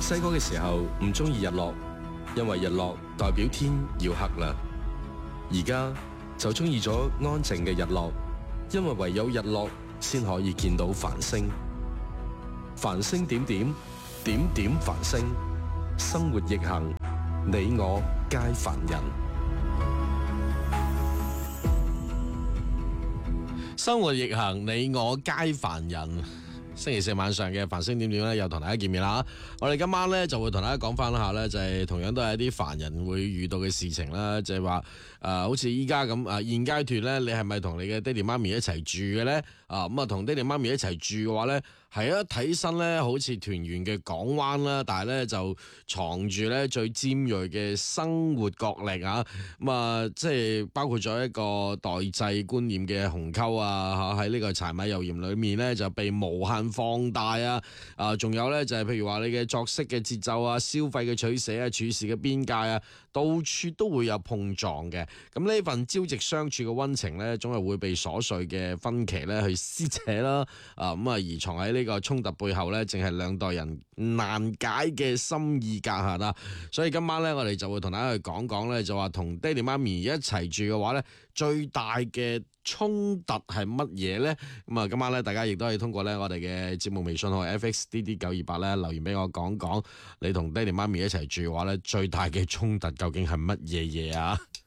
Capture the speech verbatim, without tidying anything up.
細個嘅時候唔中意日落，因為日落代表天要黑啦。而家就中意咗安靜嘅日落，因為唯有日落先可以見到繁星。繁星點點，點點繁星，生活逆行，你我皆凡人。 生活逆行，你我皆凡人。星期四晚上嘅繁星點點咧，又同大家見面啦。我哋今晚咧就會同大家講翻下咧，就係、是、同樣都係一啲凡人會遇到嘅事情啦。就係話誒，好似依家咁啊，現階段咧，你係咪同你嘅爹哋媽咪一齊住嘅咧？啊，咁啊，同爹哋媽咪一齊住嘅話咧，係一睇身咧，好似團圓嘅港灣啦，但係咧就藏住咧最尖鋭嘅生活角力啊。咁啊，即係包括咗一個代際觀念嘅鴻溝啊，喺呢個柴米油鹽裏面咧就被無限放大啊！啊，仲有咧就係譬如話你嘅作息嘅節奏啊、消費嘅取捨啊、處事嘅邊界啊，到處都會有碰撞嘅。咁呢份朝夕相處嘅溫情咧，總係會被瑣碎嘅分歧咧去撕扯啦。啊，咁啊，而藏喺呢個衝突背後咧，正係兩代人難解嘅心意隔閡啦。所以今晚咧，我哋就會同大家去講講咧，就話同爹哋媽咪一齊住嘅話咧，最大嘅衝突係乜嘢咧？咁啊，今晚咧，大家亦都可以通過咧我哋嘅節目微信號 F X D D 九二八咧留言俾我講講，你同爹哋媽咪一齊住嘅話咧，最大嘅衝突究竟係乜嘢嘢啊？